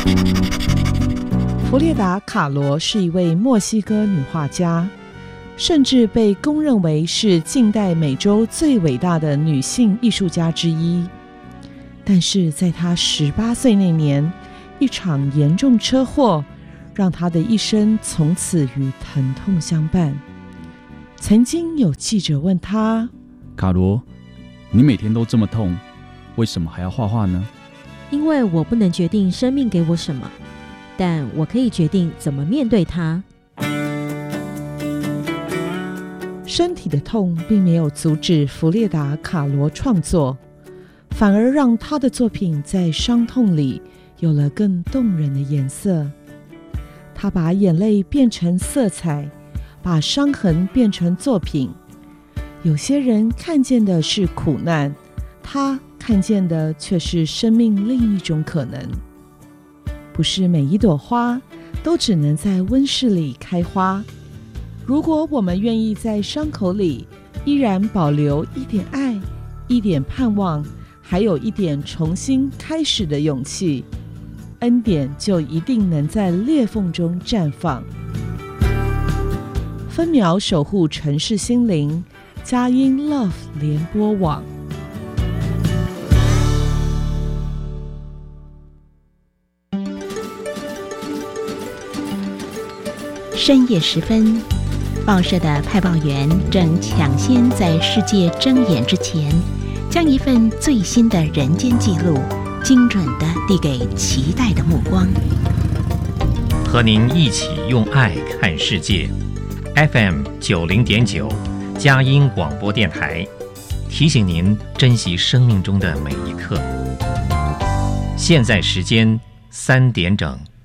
弗列达·卡罗是一位墨西哥女画家，甚至被公认为是近代美洲最伟大的女性艺术家之一。但是在她18岁那年，一场严重车祸让她的一生从此与疼痛相伴。曾经有记者问她： 卡罗，你每天都这么痛，为什么还要画画呢？ 因为我不能决定生命给我什么，但我可以决定怎么面对它。 身体的痛并没有阻止弗列达·卡罗创作，反而让他的作品在伤痛里有了更动人的颜色。他把眼泪变成色彩，把伤痕变成作品。有些人看见的是苦难，他看见的却是生命另一种可能。不是每一朵花都只能在温室里开花。如果我们愿意在伤口里依然保留一点爱，一点盼望，还有一点重新开始的勇气，恩典就一定能在裂缝中绽放。分秒守护城市心灵，佳音 Love 联播网。 深夜时分，报社的派报员正抢先在世界睁眼之前，将一份最新的人间记录精准地递给期待的目光。 和您一起用爱看世界。FM 90.9佳音广播电台提醒您珍惜生命中的每一刻。现在时间3点整。